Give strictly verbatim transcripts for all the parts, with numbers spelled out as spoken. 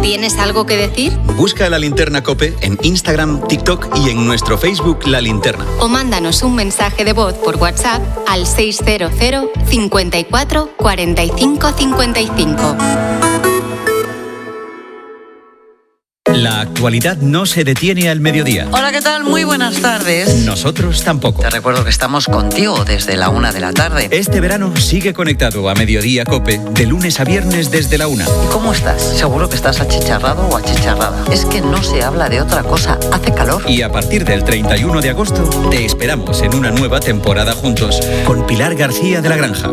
¿Tienes algo que decir? Busca La Linterna COPE en Instagram, TikTok y en nuestro Facebook La Linterna. O mándanos un mensaje de voz por WhatsApp al seis cero cero, cinco cuatro, cuatro cinco cinco cinco. La actualidad no se detiene al mediodía. Hola, ¿qué tal? Muy buenas tardes. Nosotros tampoco. Te recuerdo que estamos contigo desde la una de la tarde. Este verano sigue conectado a Mediodía COPE de lunes a viernes desde la una. ¿Y cómo estás? Seguro que estás achicharrado o achicharrada. Es que no se habla de otra cosa. Hace calor. Y a partir del treinta y uno de agosto te esperamos en una nueva temporada juntos con Pilar García de la Granja.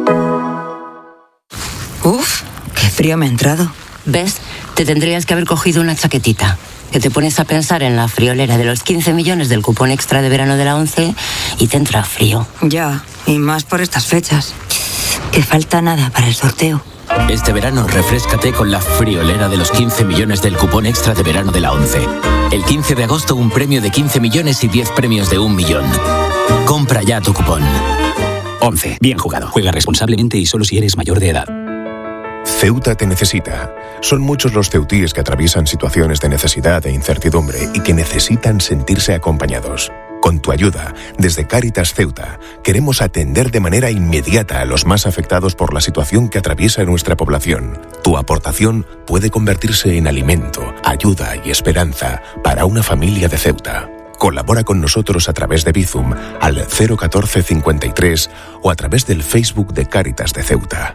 Uf, qué frío me ha entrado. ¿Ves? Te tendrías que haber cogido una chaquetita. Que te pones a pensar en la friolera de los quince millones del cupón extra de verano de la ONCE y te entra frío. Ya, y más por estas fechas. Que falta nada para el sorteo. Este verano refréscate con la friolera de los quince millones del cupón extra de verano de la ONCE. El quince de agosto un premio de quince millones y diez premios de un millón. Compra ya tu cupón. ONCE. Bien jugado. Juega responsablemente y solo si eres mayor de edad. Ceuta te necesita. Son muchos los ceutíes que atraviesan situaciones de necesidad e incertidumbre y que necesitan sentirse acompañados. Con tu ayuda, desde Cáritas Ceuta, queremos atender de manera inmediata a los más afectados por la situación que atraviesa nuestra población. Tu aportación puede convertirse en alimento, ayuda y esperanza para una familia de Ceuta. Colabora con nosotros a través de Bizum al cero catorce cincuenta y tres o a través del Facebook de Cáritas de Ceuta.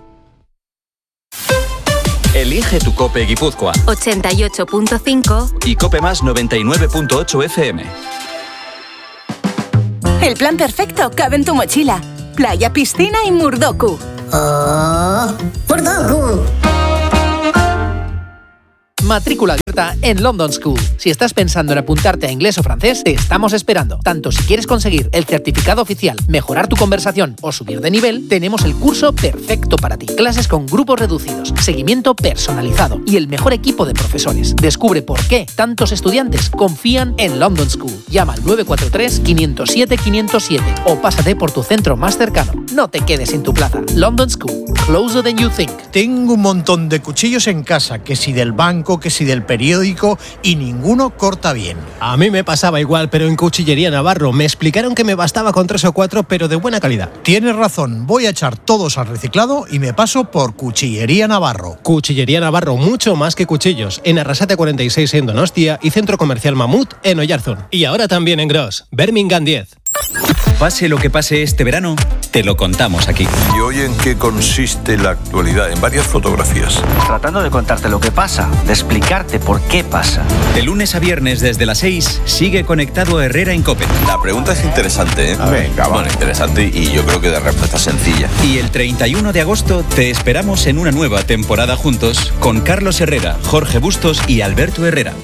Elige tu COPE Guipúzcoa. ochenta y ocho punto cinco Y COPE Más noventa y nueve punto ocho F M. El plan perfecto cabe en tu mochila. Playa, piscina y Murdoku. ¡Oh! ¡Murdoku! Matrícula abierta en London School. Si estás pensando en apuntarte a inglés o francés, te estamos esperando. Tanto si quieres conseguir el certificado oficial, mejorar tu conversación o subir de nivel, tenemos el curso perfecto para ti. Clases con grupos reducidos, seguimiento personalizado y el mejor equipo de profesores. Descubre por qué tantos estudiantes confían en London School. Llama al nueve cuatro tres, cinco cero siete, cinco cero siete o pásate por tu centro más cercano. No te quedes sin tu plaza. London School. Closer than you think. Tengo un montón de cuchillos en casa, que si del banco, que si del periódico, y ninguno corta bien. A mí me pasaba igual, pero en Cuchillería Navarro me explicaron que me bastaba con tres o cuatro, pero de buena calidad. Tienes razón, voy a echar todos al reciclado y me paso por Cuchillería Navarro. Cuchillería Navarro, mucho más que cuchillos, en Arrasate cuarenta y seis en Donostia y Centro Comercial Mamut en Oyarzún. Y ahora también en Gros, Birmingham diez. Pase lo que pase este verano, te lo contamos aquí. ¿Y hoy en qué consiste la actualidad? En varias fotografías. Tratando de contarte lo que pasa, de explicarte por qué pasa. De lunes a viernes desde las seis, sigue conectado a Herrera en COPE. La pregunta es interesante, ¿eh? A ver, Venga, bueno, interesante y yo creo que de respuesta sencilla. Y el treinta y uno de agosto te esperamos en una nueva temporada juntos con Carlos Herrera, Jorge Bustos y Alberto Herrera.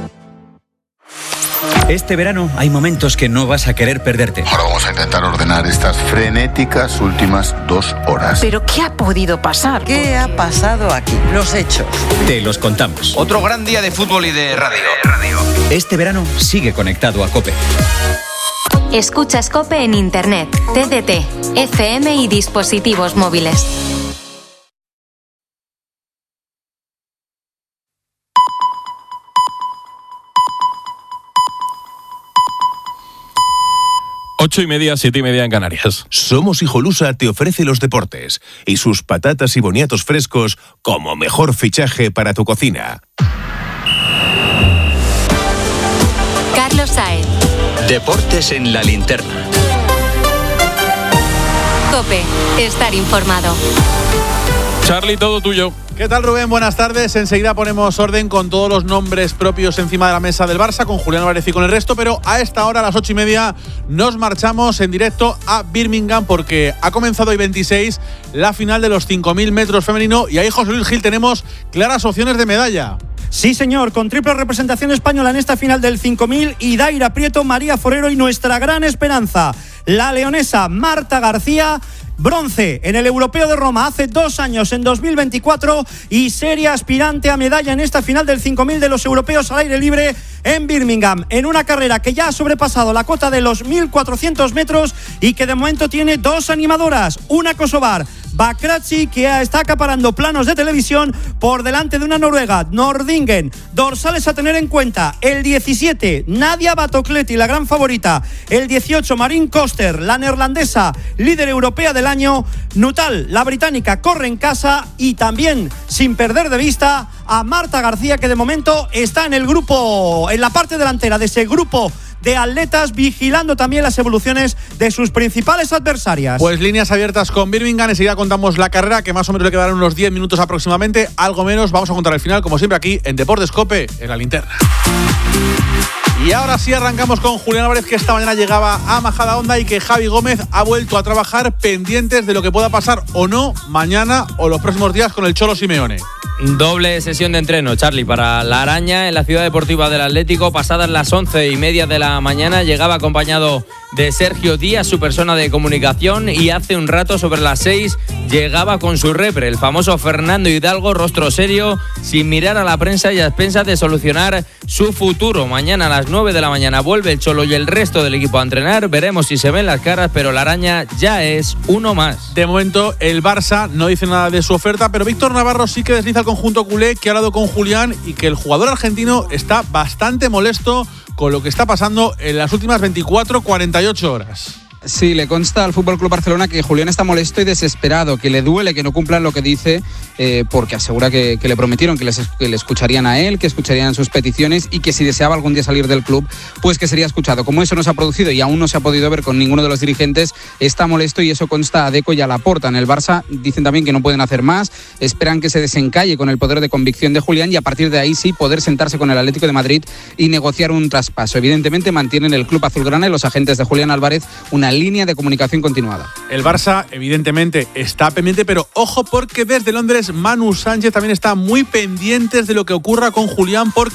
Este verano hay momentos que no vas a querer perderte. Ahora vamos a intentar ordenar estas frenéticas últimas dos horas. ¿Pero qué ha podido pasar? ¿Qué ha pasado aquí? Los hechos. Te los contamos. Otro gran día de fútbol y de radio. Este verano sigue conectado a COPE. Escuchas COPE en Internet, T D T, F M y dispositivos móviles. Ocho y media, siete y media en Canarias. Somos Hijolusa te ofrece los deportes y sus patatas y boniatos frescos como mejor fichaje para tu cocina. Carlos Saez. Deportes en La Linterna. COPE. Estar informado. Charlie, todo tuyo. ¿Qué tal, Rubén? Buenas tardes. Enseguida ponemos orden con todos los nombres propios encima de la mesa del Barça, con Julián Álvarez y con el resto, pero a esta hora, a las ocho y media, nos marchamos en directo a Birmingham porque ha comenzado hoy veintiséis la final de los cinco mil metros femenino y ahí, José Luis Gil, tenemos claras opciones de medalla. Sí, señor, con triple representación española en esta final del cinco mil, y Daira Prieto, María Forero y nuestra gran esperanza, la leonesa Marta García. Bronce en el Europeo de Roma hace dos años, en dos mil veinticuatro, y seria aspirante a medalla en esta final del cinco mil de los europeos al aire libre en Birmingham, en una carrera que ya ha sobrepasado la cota de los mil cuatrocientos metros y que de momento tiene dos animadoras, una kosovar, Bakrachi, que está acaparando planos de televisión por delante de una noruega, Nordingen. Dorsales a tener en cuenta: el diecisiete, Nadia Batocletti, la gran favorita; el dieciocho, Marin Koster, la neerlandesa, líder europea del año; Nuttall, la británica, corre en casa; y también, sin perder de vista, a Marta García, que de momento está en el grupo, en la parte delantera de ese grupo de atletas, vigilando también las evoluciones de sus principales adversarias. Pues líneas abiertas con Birmingham. Enseguida contamos la carrera, que más o menos le quedarán unos diez minutos aproximadamente, algo menos. Vamos a contar el final, como siempre, aquí en Deportes COPE, en la linterna. Y ahora sí arrancamos con Julián Álvarez, que esta mañana llegaba a Majadahonda y que Javi Gómez ha vuelto a trabajar, pendientes de lo que pueda pasar o no mañana o los próximos días con el Cholo Simeone. Doble sesión de entreno, Charlie, para la Araña en la Ciudad Deportiva del Atlético. Pasadas las once y media de la mañana, llegaba acompañado de Sergio Díaz, su persona de comunicación, y hace un rato, sobre las seis, llegaba con su repre, el famoso Fernando Hidalgo, rostro serio, sin mirar a la prensa y a expensas de solucionar su futuro. Mañana a las nueve de la mañana vuelve el Cholo y el resto del equipo a entrenar. Veremos si se ven las caras, pero la Araña ya es uno más. De momento, el Barça no dice nada de su oferta, pero Víctor Navarro sí que desliza al conjunto culé, que ha hablado con Julián, y que el jugador argentino está bastante molesto con lo que está pasando en las últimas veinticuatro a cuarenta y ocho horas. Sí, le consta al F C Barcelona que Julián está molesto y desesperado, que le duele que no cumplan lo que dice, eh, porque asegura que, que le prometieron que, les, que le escucharían a él, que escucharían sus peticiones y que si deseaba algún día salir del club, pues que sería escuchado. Como eso no se ha producido y aún no se ha podido ver con ninguno de los dirigentes, está molesto, y eso consta a Deco y a Laporta. En el Barça dicen también que no pueden hacer más, esperan que se desencalle con el poder de convicción de Julián y a partir de ahí sí poder sentarse con el Atlético de Madrid y negociar un traspaso. Evidentemente mantienen el club azulgrana y los agentes de Julián Álvarez una línea de comunicación continuada. El Barça evidentemente está pendiente, pero ojo, porque desde Londres Manu Sánchez también está muy pendiente de lo que ocurra con Julián, porque